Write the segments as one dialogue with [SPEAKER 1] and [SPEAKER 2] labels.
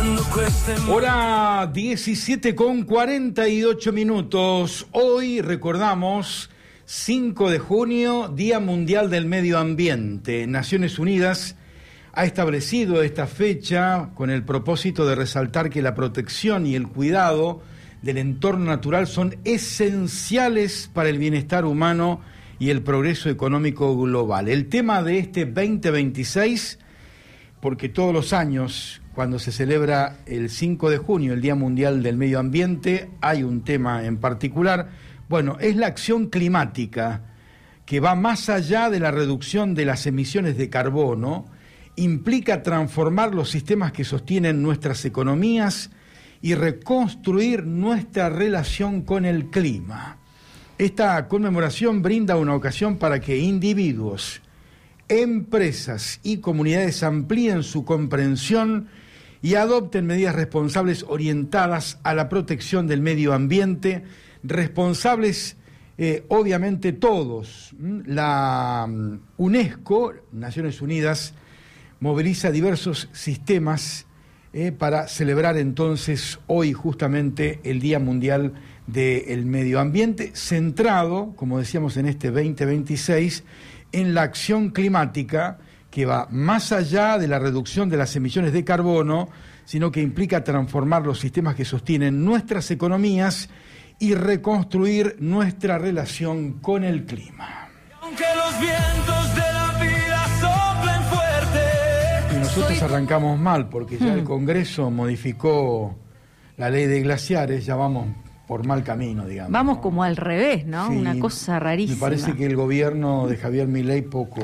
[SPEAKER 1] Hora 17:48. Hoy recordamos 5 de junio, Día Mundial del Medio Ambiente. Naciones Unidas ha establecido esta fecha con el propósito de resaltar que la protección y el cuidado del entorno natural son esenciales para el bienestar humano y el progreso económico global. El tema de este 2026, porque todos los años, cuando se celebra el 5 de junio, el Día Mundial del Medio Ambiente, hay un tema en particular. Bueno, es la acción climática, que va más allá de la reducción de las emisiones de carbono, implica transformar los sistemas que sostienen nuestras economías y reconstruir nuestra relación con el clima. Esta conmemoración brinda una ocasión para que individuos, empresas y comunidades amplíen su comprensión y adopten medidas responsables orientadas a la protección del medio ambiente, responsables obviamente todos. La UNESCO, Naciones Unidas, moviliza diversos sistemas para celebrar entonces hoy justamente el Día Mundial del Medio Ambiente, centrado, como decíamos en este 2026, en la acción climática que va más allá de la reducción de las emisiones de carbono, sino que implica transformar los sistemas que sostienen nuestras economías y reconstruir nuestra relación con el clima.
[SPEAKER 2] Aunque los vientos de la vida soplen fuerte.
[SPEAKER 1] Y nosotros arrancamos mal, porque ya el Congreso modificó la ley de glaciares, ya vamos por mal camino, digamos.
[SPEAKER 3] Vamos,
[SPEAKER 1] ¿no?
[SPEAKER 3] como al revés, ¿no?
[SPEAKER 1] Sí,
[SPEAKER 3] una cosa rarísima.
[SPEAKER 1] Me parece que el gobierno de Javier Milei poco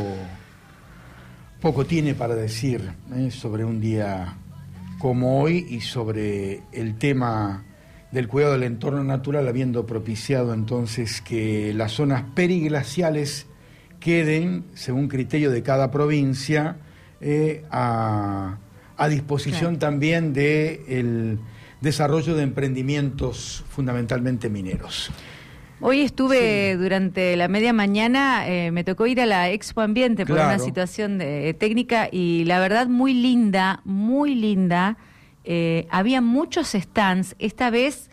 [SPEAKER 1] tiene para decir sobre un día como hoy y sobre el tema del cuidado del entorno natural, habiendo propiciado entonces que las zonas periglaciales queden, según criterio de cada provincia, a disposición también del desarrollo de emprendimientos fundamentalmente mineros.
[SPEAKER 3] Hoy estuve durante la media mañana, me tocó ir a la Expo Ambiente por una situación técnica y la verdad muy linda, muy linda. Había muchos stands, esta vez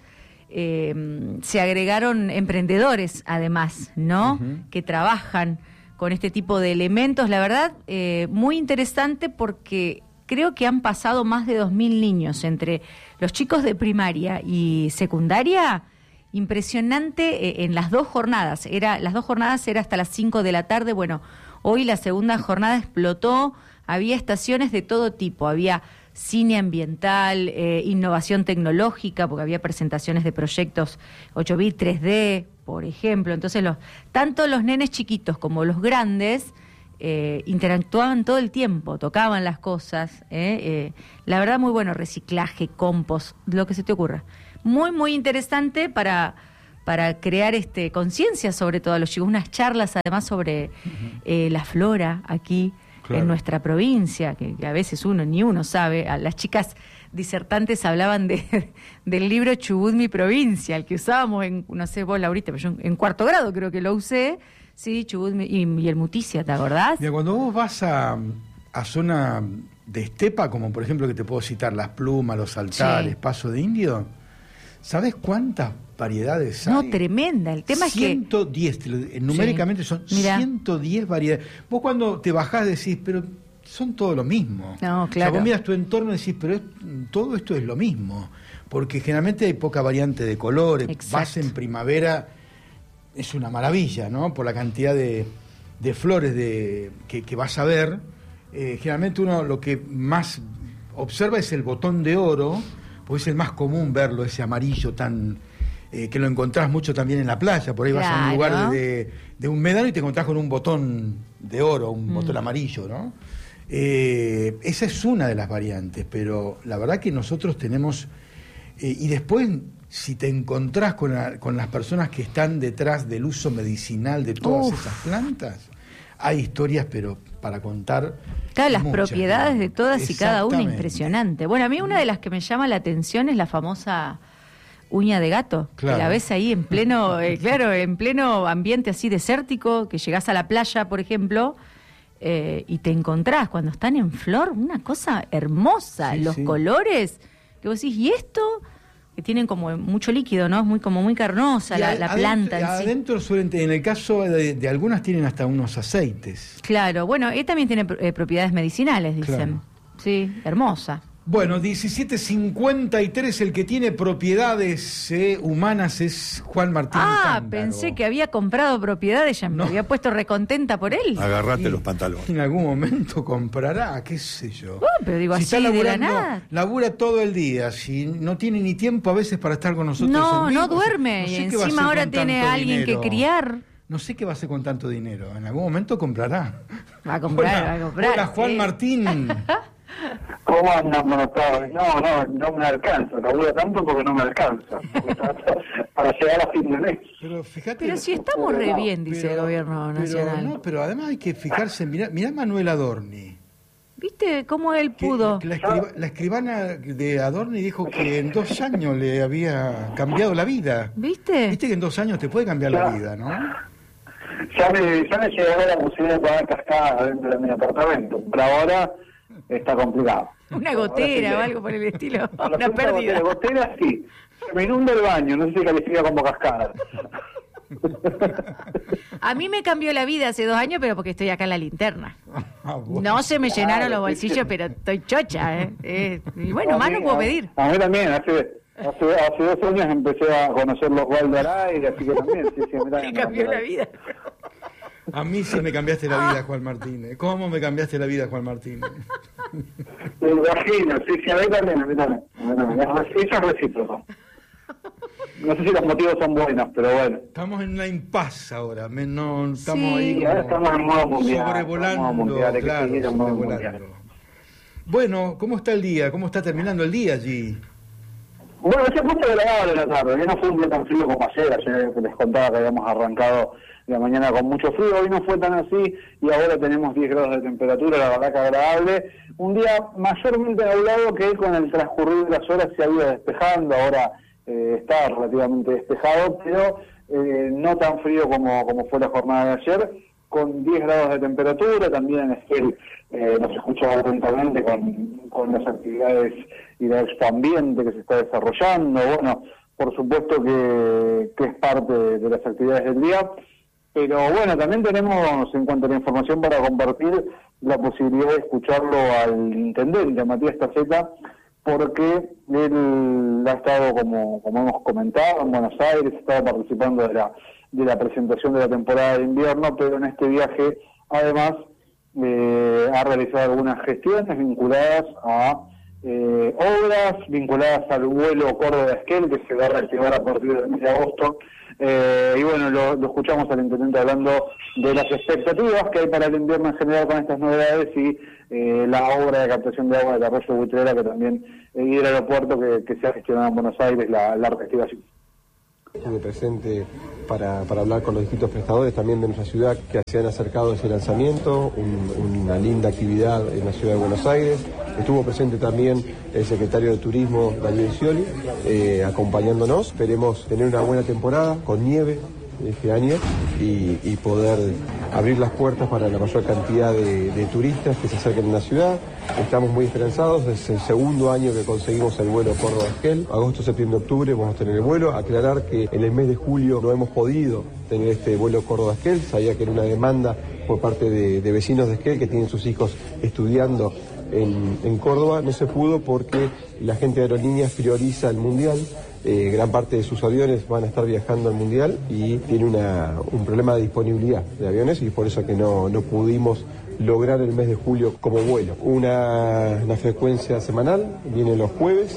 [SPEAKER 3] se agregaron emprendedores además, ¿no? Que trabajan con este tipo de elementos. La verdad, muy interesante porque creo que han pasado más de 2.000 niños entre los chicos de primaria y secundaria. Impresionante en las dos jornadas. Las dos jornadas era hasta las 5 de la tarde. Bueno, hoy la segunda jornada explotó. Había estaciones de todo tipo. Había cine ambiental, innovación tecnológica, porque había presentaciones de proyectos 8 bit 3D, por ejemplo. Entonces, tanto los nenes chiquitos como los grandes interactuaban todo el tiempo, tocaban las cosas. La verdad, muy bueno. Reciclaje, compost, lo que se te ocurra. Muy, muy interesante para crear conciencia sobre todo a los chicos. Unas charlas además sobre la flora aquí en nuestra provincia, que a veces ni uno sabe. A las chicas disertantes hablaban del libro Chubut, mi provincia, el que usábamos no sé vos, Laurita, pero yo en cuarto grado creo que lo usé. Sí, Chubut y el Muticia, ¿te acordás?
[SPEAKER 1] Mira, cuando vos vas a zona de estepa, como por ejemplo que te puedo citar Las Plumas, Los Altares, Paso de Indio, ¿sabés cuántas variedades hay?
[SPEAKER 3] No, tremenda. El tema
[SPEAKER 1] 110, es que numéricamente son 110 variedades. Vos cuando te bajás decís, pero son todo lo mismo.
[SPEAKER 3] No, claro.
[SPEAKER 1] O sea, vos miras tu entorno y decís, pero todo esto es lo mismo. Porque generalmente hay poca variante de colores.
[SPEAKER 3] Exacto.
[SPEAKER 1] Vas en primavera, es una maravilla, ¿no? Por la cantidad de flores que vas a ver. Generalmente uno lo que más observa es el botón de oro, pues es el más común verlo, ese amarillo tan que lo encontrás mucho también en la playa. Por ahí vas a un lugar de un médano y te encontrás con un botón de oro, un botón amarillo, ¿no? Esa es una de las variantes, pero la verdad que nosotros tenemos... y después, si te encontrás con las personas que están detrás del uso medicinal de todas esas plantas, hay historias, pero para contar...
[SPEAKER 3] Claro, las propiedades de todas y cada una, impresionante. Bueno, a mí una de las que me llama la atención es la famosa uña de gato, que la ves ahí en pleno, en pleno ambiente así desértico, que llegás a la playa, por ejemplo, y te encontrás cuando están en flor, una cosa hermosa, los colores que vos decís, ¿y esto? Que tienen como mucho líquido, ¿no? Es muy carnosa la planta en sí.
[SPEAKER 1] Adentro suelen, en el caso de algunas, tienen hasta unos aceites.
[SPEAKER 3] Claro, bueno, también tiene propiedades medicinales, dicen. Claro. Sí, hermosa.
[SPEAKER 1] Bueno, 17:53, el que tiene propiedades humanas es Juan Martín Cándaro.
[SPEAKER 3] Pensé que había comprado propiedades, ya me había puesto recontenta por él.
[SPEAKER 4] Agarrate los pantalones.
[SPEAKER 1] En algún momento comprará, qué sé yo.
[SPEAKER 3] Pero digo, si así de la nada.
[SPEAKER 1] Labura todo el día, si no tiene ni tiempo a veces para estar con nosotros.
[SPEAKER 3] No duerme, y encima ahora tiene a alguien que criar.
[SPEAKER 1] No sé qué va a hacer con tanto dinero, en algún momento comprará.
[SPEAKER 3] Va a comprar.
[SPEAKER 1] Hola, Juan Martín.
[SPEAKER 5] ¿Cómo andan? No me alcanza, laburo tanto porque no me alcanza para llegar a fin de mes.
[SPEAKER 1] Pero
[SPEAKER 3] si estamos re bien, dice el gobierno nacional.
[SPEAKER 1] Pero además hay que fijarse, mirá Manuel Adorni.
[SPEAKER 3] ¿Viste cómo él pudo?
[SPEAKER 1] La escribana de Adorni dijo que en 2 años le había cambiado la vida.
[SPEAKER 3] ¿Viste
[SPEAKER 1] que en 2 años te puede cambiar la vida, ¿no?
[SPEAKER 5] Ya me llegó la posibilidad de poner cascada dentro de mi apartamento, pero ahora está complicado.
[SPEAKER 3] Una gotera o algo por el estilo, una pérdida.
[SPEAKER 5] Gotera sí, se me inunda el baño, no sé si califica como cascada.
[SPEAKER 3] A mí me cambió la vida hace 2 años, pero porque estoy acá en la linterna. No se me llenaron los bolsillos, pero estoy chocha, y bueno, más no puedo pedir.
[SPEAKER 5] A mí también, hace 2 años empecé a conocer los Waldo al aire, así que también,
[SPEAKER 3] me cambió la vida.
[SPEAKER 1] A mí sí me cambiaste la vida, Juan Martínez. ¿Cómo me cambiaste la vida, Juan Martínez?
[SPEAKER 5] Me imagino, sí, a mí también. Eso es recíproco. No sé si los motivos son buenos, pero bueno.
[SPEAKER 1] Estamos en una impas ahora, estamos ahí
[SPEAKER 5] ahora estamos en modo mundial.
[SPEAKER 1] Sobrevolando. Bueno, ¿cómo está el día? ¿Cómo está terminando el día allí?
[SPEAKER 5] Bueno, se puso agradable la tarde, no fue un día tan frío como ayer les contaba que habíamos arrancado la mañana con mucho frío, hoy no fue tan así y ahora tenemos 10 grados de temperatura, la verdad que agradable. Un día mayormente nublado que con el transcurrir de las horas se ha ido despejando, ahora está relativamente despejado, pero no tan frío como fue la jornada de ayer, con 10 grados de temperatura, también en Esquel nos escucha atentamente con las actividades y la Expo Ambiente que se está desarrollando, bueno, por supuesto que es parte de las actividades del día, pero bueno, también tenemos, en cuanto a la información para compartir, la posibilidad de escucharlo al intendente, Matías Taceta, porque él ha estado, como hemos comentado, en Buenos Aires, ha estado participando de la presentación de la temporada de invierno, pero en este viaje, además, ha realizado algunas gestiones vinculadas a obras, vinculadas al vuelo Córdoba-Esquel, que se va a reactivar a partir del mes de agosto. Y bueno, lo escuchamos al intendente hablando de las expectativas que hay para el invierno en general con estas novedades y la obra de captación de agua del arroyo Buitrera, que también, y el aeropuerto que se ha gestionado en Buenos Aires, la reactivación.
[SPEAKER 6] Estuve presente para hablar con los distintos prestadores también de nuestra ciudad que se han acercado a ese lanzamiento, una linda actividad en la ciudad de Buenos Aires. Estuvo presente también el secretario de Turismo, Daniel Scioli, acompañándonos. Esperemos tener una buena temporada con nieve este año y poder abrir las puertas para la mayor cantidad de turistas que se acerquen a la ciudad. Estamos muy esperanzados, es el segundo año que conseguimos el vuelo Córdoba-Esquel. Agosto, septiembre, octubre vamos a tener el vuelo. Aclarar que en el mes de julio no hemos podido tener este vuelo Córdoba-Esquel. Sabía que era una demanda por parte de vecinos de Esquel que tienen sus hijos estudiando en Córdoba. No se pudo porque la gente de aerolíneas prioriza el Mundial. Gran parte de sus aviones van a estar viajando al Mundial y tiene un problema de disponibilidad de aviones y por eso que no pudimos lograr el mes de julio como vuelo. Una frecuencia semanal, viene los jueves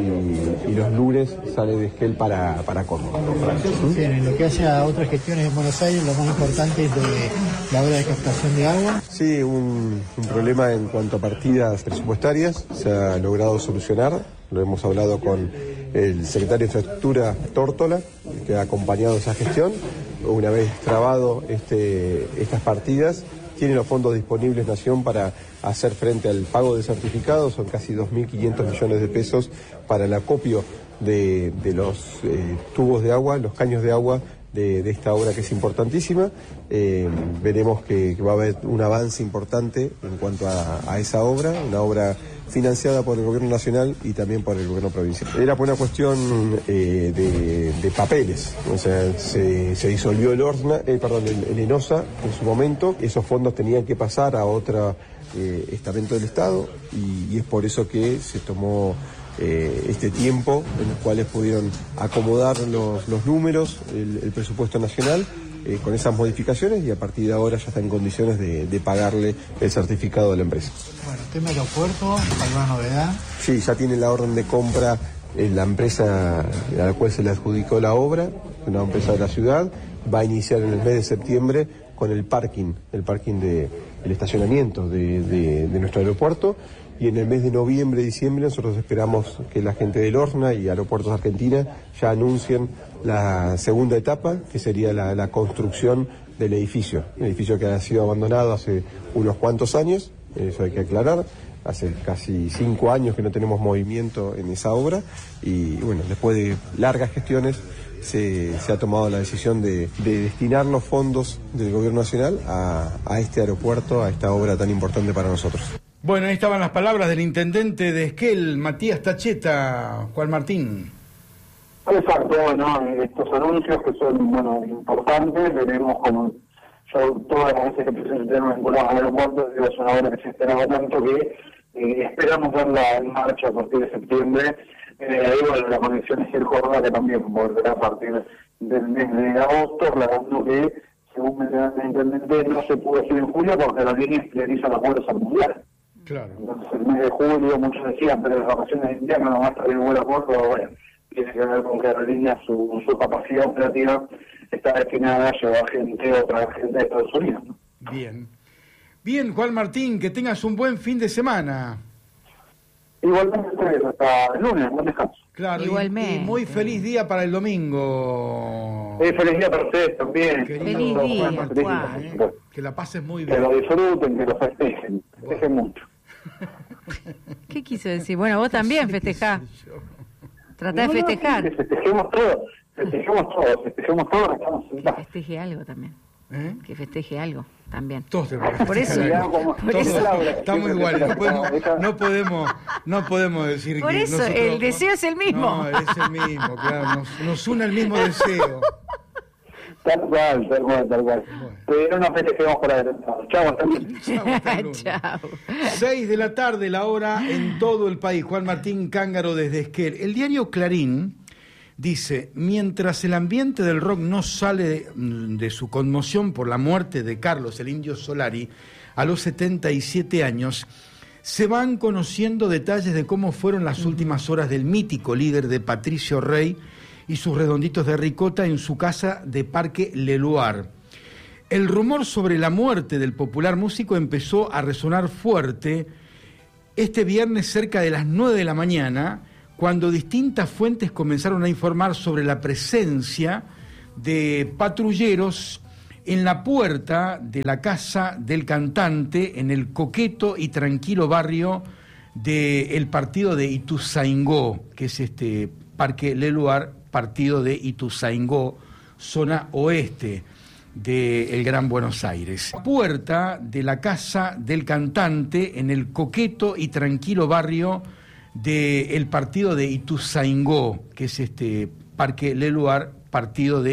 [SPEAKER 6] y los lunes sale de Esquel para Córdoba.
[SPEAKER 7] En lo que hace a otras gestiones en Buenos Aires, lo más importante es de la obra de captación de agua.
[SPEAKER 6] Sí, un problema en cuanto a partidas presupuestarias se ha logrado solucionar. Lo hemos hablado con el secretario de Infraestructura, Tórtola, que ha acompañado esa gestión. Una vez trabado estas partidas, tiene los fondos disponibles Nación para hacer frente al pago de certificados, son casi 2.500 millones de pesos para el acopio de los tubos de agua, los caños de agua de esta obra que es importantísima. Veremos que va a haber un avance importante en cuanto a esa obra, una obra financiada por el gobierno nacional y también por el gobierno provincial. Era por una cuestión de papeles, o sea, se disolvió el ENOSA en su momento, esos fondos tenían que pasar a otro estamento del Estado y es por eso que se tomó este tiempo en los cuales pudieron acomodar los números, el presupuesto nacional, con esas modificaciones, y a partir de ahora ya está en condiciones de pagarle el certificado de la empresa.
[SPEAKER 7] Bueno, tema aeropuerto, ¿alguna novedad?
[SPEAKER 6] Sí, ya tiene la orden de compra la empresa a la cual se le adjudicó la obra, una empresa de la ciudad, va a iniciar en el mes de septiembre con el parking el estacionamiento de nuestro aeropuerto, y en el mes de noviembre, diciembre, nosotros esperamos que la gente del Orna y Aeropuertos Argentina ya anuncien la segunda etapa, que sería la construcción del edificio. El edificio que ha sido abandonado hace unos cuantos años, eso hay que aclarar, hace casi 5 años que no tenemos movimiento en esa obra, y bueno, después de largas gestiones se ha tomado la decisión de destinar los fondos del Gobierno Nacional a este aeropuerto, a esta obra tan importante para nosotros.
[SPEAKER 1] Bueno, ahí estaban las palabras del intendente de Esquel, Matías Tacheta. Juan Martín.
[SPEAKER 5] Exacto, bueno, estos anuncios que son, bueno, importantes, veremos como yo todas las veces que presenté vinculados al aeropuerto, es una obra que se esperaba tanto que esperamos verla en marcha a partir de septiembre. Ahí, bueno, la conexión es el Córdoba, que también volverá a partir del mes de agosto, aclarando que, según me da el intendente, no se pudo hacer en julio porque la línea prioriza la fuerza mundial.
[SPEAKER 1] Claro.
[SPEAKER 5] Entonces, el mes de julio, muchos decían, pero las vacaciones de invierno no va a estar en buen acuerdo. Bueno, tiene que ver con que la línea, su capacidad operativa está destinada a llevar otra gente de Estados Unidos, ¿no?
[SPEAKER 1] Bien, Juan Martín, que tengas un buen fin de semana.
[SPEAKER 5] Igualmente ustedes, hasta el lunes, buen descanso.
[SPEAKER 1] Claro,
[SPEAKER 3] igualmente.
[SPEAKER 1] Y muy feliz día para el domingo.
[SPEAKER 5] Feliz día para ustedes también.
[SPEAKER 3] Feliz día, Juan.
[SPEAKER 1] Que la pases muy bien.
[SPEAKER 5] Que lo disfruten, que lo festejen mucho.
[SPEAKER 3] ¿Qué quiso decir? Bueno, vos también festejá. Tratá de festejar.
[SPEAKER 5] Que festejemos todos, estamos en
[SPEAKER 3] Que
[SPEAKER 5] paz.
[SPEAKER 3] festeje algo también. Que festeje algo también.
[SPEAKER 1] Todos tenemos que
[SPEAKER 3] Por eso.
[SPEAKER 1] festejar.
[SPEAKER 3] Por eso.
[SPEAKER 1] Estamos iguales, no podemos decir
[SPEAKER 3] Por
[SPEAKER 1] que
[SPEAKER 3] eso,
[SPEAKER 1] nosotros,
[SPEAKER 3] el deseo es el mismo.
[SPEAKER 1] No, es el mismo, claro, nos une el mismo deseo.
[SPEAKER 5] Tal cual.
[SPEAKER 1] Bueno.
[SPEAKER 5] Pero nos festejemos por adelantado. Chau, hasta luego.
[SPEAKER 1] Hasta el lunes.
[SPEAKER 3] Chao.
[SPEAKER 1] 6 de la tarde, la hora en todo el país. Juan Martín Cángaro desde Esquel. El diario Clarín dice: mientras el ambiente del rock no sale de su conmoción por la muerte de Carlos el Indio Solari a los 77 años, se van conociendo detalles de cómo fueron las últimas horas del mítico líder de Patricio Rey y sus redonditos de ricota en su casa de Parque Leluar. El rumor sobre la muerte del popular músico empezó a resonar fuerte este viernes cerca de las 9 de la mañana, cuando distintas fuentes comenzaron a informar sobre la presencia de patrulleros en la puerta de la casa del cantante en el coqueto y tranquilo barrio del partido de Ituzaingó, que es este Parque Leluar, partido de Ituzaingó, zona oeste del Gran Buenos Aires. La puerta de la casa del cantante en el coqueto y tranquilo barrio del partido de Ituzaingó, que es este Parque Leluar, partido de